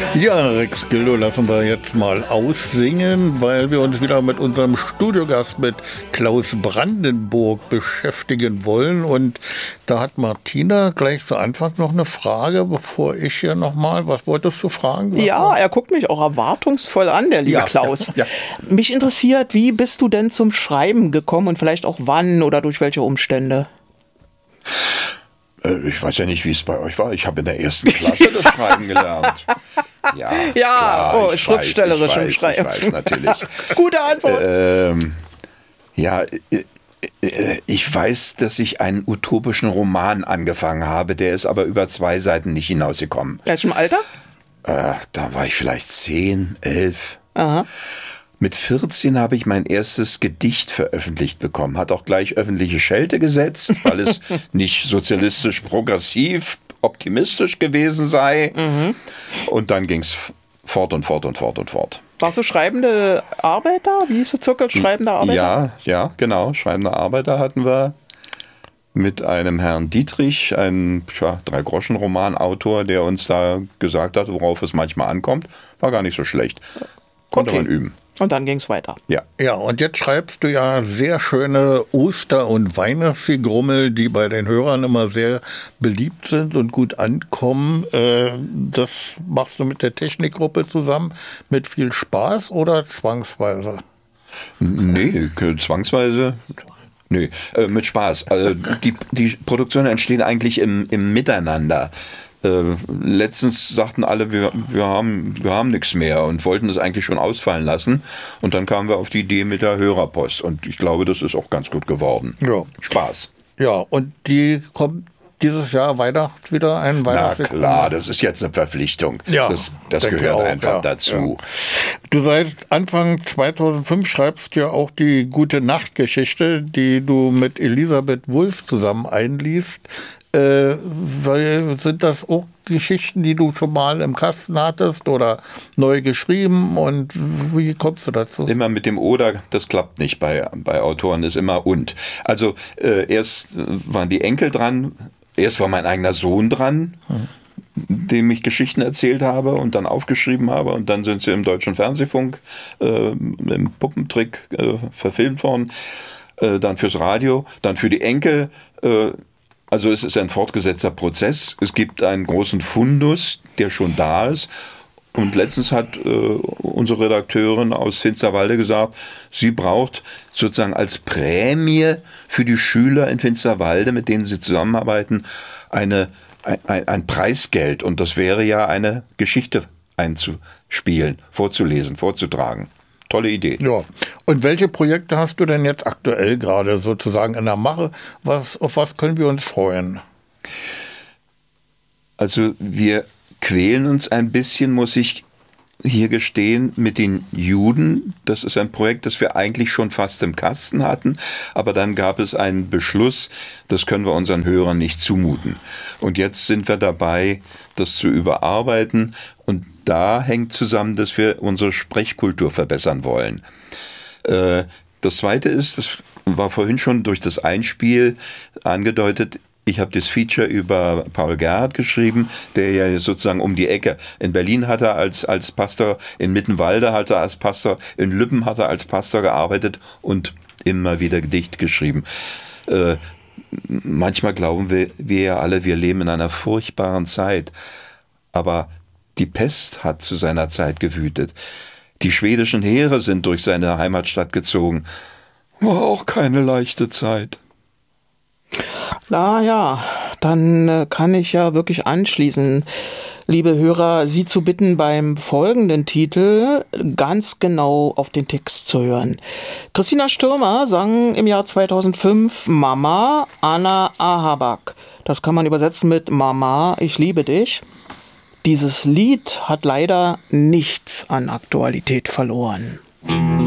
Ja, Rex Gildo lassen wir jetzt mal aussingen, weil wir uns wieder mit unserem Studiogast, mit Klaus Brandenburg, beschäftigen wollen. Und da hat Martina gleich zu Anfang noch eine Frage, bevor ich hier nochmal, was wolltest du fragen? Ja, er guckt mich auch erwartungsvoll an, der liebe Klaus. Ja. Mich interessiert, wie bist du denn zum Schreiben gekommen und vielleicht auch wann oder durch welche Umstände? Ich weiß ja nicht, wie es bei euch war. Ich habe in der ersten Klasse das Schreiben gelernt. Ja, klar, schriftstellerisch im Schreiben. Ich weiß natürlich. Gute Antwort. Ich weiß, dass ich einen utopischen Roman angefangen habe, der ist aber über 2 Seiten nicht hinausgekommen. Welchem Alter? Da war ich vielleicht 10, 11. Aha. Mit 14 habe ich mein erstes Gedicht veröffentlicht bekommen. Hat auch gleich öffentliche Schelte gesetzt, weil es nicht sozialistisch, progressiv, optimistisch gewesen sei. Mhm. Und dann ging es fort und fort und fort und fort. Warst du schreibende Arbeiter? Wie hieß der Zirkel? Schreibende Arbeiter? Ja, genau. Schreibende Arbeiter hatten wir mit einem Herrn Dietrich, einem 3-Groschen-Roman-Autor, der uns da gesagt hat, worauf es manchmal ankommt. War gar nicht so schlecht. Konnte man üben. Und dann ging es weiter. Ja, und jetzt schreibst du ja sehr schöne Oster- und Weihnachtsgrummel, die bei den Hörern immer sehr beliebt sind und gut ankommen. Das machst du mit der Technikgruppe zusammen mit viel Spaß oder zwangsweise? Nee, zwangsweise. Nee, mit Spaß. Also die Produktionen entstehen eigentlich im Miteinander. Letztens sagten alle, wir haben nichts mehr und wollten es eigentlich schon ausfallen lassen. Und dann kamen wir auf die Idee mit der Hörerpost. Und ich glaube, das ist auch ganz gut geworden. Ja. Spaß. Ja, und die kommt dieses Jahr wieder ein Weihnachtslied. Na klar, das ist jetzt eine Verpflichtung. Ja, das gehört einfach dazu. Ja. Du seit Anfang 2005 schreibst ja auch die Gute-Nacht-Geschichte, die du mit Elisabeth Wulff zusammen einliest. Sind das auch Geschichten, die du schon mal im Kasten hattest oder neu geschrieben, und wie kommst du dazu? Immer mit dem Oder, das klappt nicht bei Autoren, ist immer und. Also erst waren die Enkel dran, erst war mein eigener Sohn dran, dem ich Geschichten erzählt habe und dann aufgeschrieben habe, und dann sind sie im Deutschen Fernsehfunk im Puppentrick verfilmt worden, dann fürs Radio, dann für die Enkel. Also es ist ein fortgesetzter Prozess. Es gibt einen großen Fundus, der schon da ist. Und letztens hat unsere Redakteurin aus Finsterwalde gesagt, sie braucht sozusagen als Prämie für die Schüler in Finsterwalde, mit denen sie zusammenarbeiten, ein Preisgeld. Und das wäre ja eine Geschichte einzuspielen, vorzulesen, vorzutragen. Tolle Idee. Ja. Und welche Projekte hast du denn jetzt aktuell gerade sozusagen in der Mache? Auf was können wir uns freuen? Also wir quälen uns ein bisschen, muss ich hier gestehen, mit den Juden. Das ist ein Projekt, das wir eigentlich schon fast im Kasten hatten. Aber dann gab es einen Beschluss, das können wir unseren Hörern nicht zumuten. Und jetzt sind wir dabei, das zu überarbeiten. Und da hängt zusammen, dass wir unsere Sprechkultur verbessern wollen. Das Zweite ist, das war vorhin schon durch das Einspiel angedeutet, ich habe das Feature über Paul Gerhardt geschrieben, der ja sozusagen um die Ecke. In Berlin hat er als Pastor, in Mittenwalde hat er als Pastor, in Lübben hat er als Pastor gearbeitet und immer wieder Gedicht geschrieben. Manchmal glauben wir ja alle, wir leben in einer furchtbaren Zeit. Aber die Pest hat zu seiner Zeit gewütet. Die schwedischen Heere sind durch seine Heimatstadt gezogen. War auch keine leichte Zeit. Na ja, dann kann ich ja wirklich anschließen, liebe Hörer, Sie zu bitten, beim folgenden Titel ganz genau auf den Text zu hören. Christina Stürmer sang im Jahr 2005 Mama Anna Ahabak. Das kann man übersetzen mit Mama, ich liebe dich. Dieses Lied hat leider nichts an Aktualität verloren.